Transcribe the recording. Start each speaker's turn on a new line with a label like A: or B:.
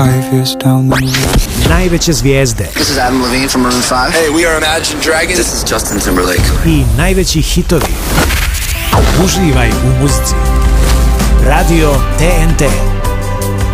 A: Najveće zvijezde.
B: This is Adam Levine from Maroon 5.
C: Hey, we are Imagine Dragons.
B: This is Justin Timberlake.
A: I najveći hitovi. Uživaj u muzici. Radio TNT.